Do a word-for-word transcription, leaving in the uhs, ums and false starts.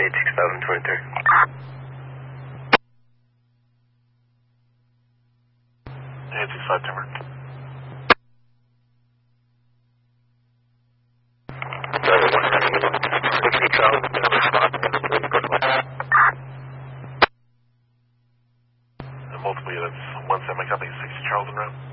eight six seven twenty-three. eight six five Timber. sixty Charles, going to respond to the police protocol. And multiple units, one semi copy, sixty Charles en route.